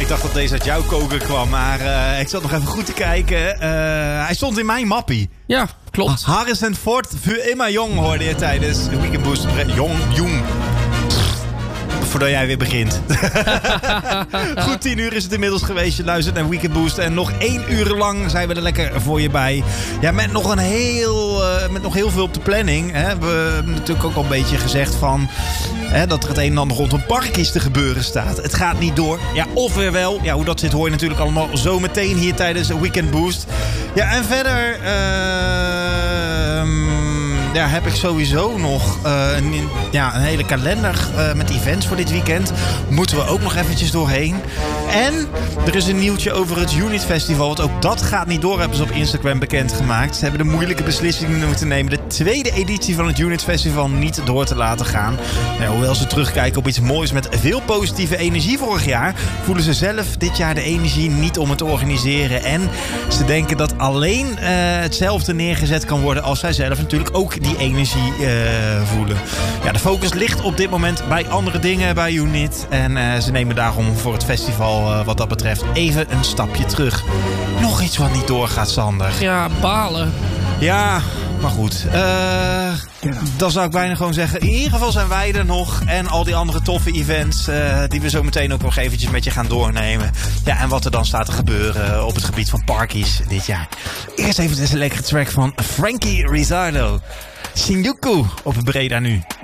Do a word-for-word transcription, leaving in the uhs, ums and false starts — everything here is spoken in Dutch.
dacht dat deze uit jouw koker kwam, maar uh, ik zat nog even goed te kijken. Uh, hij stond in mijn mappie. Ja, klopt. Harrison Ford, voor immer jong, hoorde je tijdens Weekend Boost. Jong, jong. Voordat jij weer begint. Goed, tien uur is het inmiddels geweest. Je luistert naar Weekend Boost. En nog één uur lang zijn we er lekker voor je bij. Ja, met nog, een heel, uh, met nog heel veel op de planning. Hè. We hebben natuurlijk ook al een beetje gezegd van... Hè, dat er het een en ander rond een parkjes te gebeuren staat. Het gaat niet door. Ja, of weer wel. Ja, hoe dat zit hoor je natuurlijk allemaal zo meteen hier tijdens Weekend Boost. Ja, en verder... Uh, Ja, heb ik sowieso nog uh, een, ja, een hele kalender uh, met events voor dit weekend. Moeten we ook nog eventjes doorheen. En er is een nieuwtje over het Unit Festival. Want ook dat gaat niet door, hebben ze op Instagram bekendgemaakt. Ze hebben de moeilijke beslissing moeten nemen. De tweede editie van het Unit Festival niet door te laten gaan. Nou, hoewel ze terugkijken op iets moois met veel positieve energie vorig jaar... voelen ze zelf dit jaar de energie niet om het te organiseren. En ze denken dat alleen uh, hetzelfde neergezet kan worden... als zij zelf natuurlijk ook die energie uh, voelen. Ja, de focus ligt op dit moment bij andere dingen bij Unit. En uh, ze nemen daarom voor het festival uh, wat dat betreft even een stapje terug. Nog iets wat niet doorgaat, Sander. Ja, balen. Ja, maar goed. Uh, dan zou ik bijna gewoon zeggen... in ieder geval zijn wij er nog. En al die andere toffe events... Uh, die we zo meteen ook nog eventjes met je gaan doornemen. Ja, en wat er dan staat te gebeuren... op het gebied van parkies dit jaar. Eerst even deze lekkere track van Frankie Rizzardo. Shinjuku op Breda nu.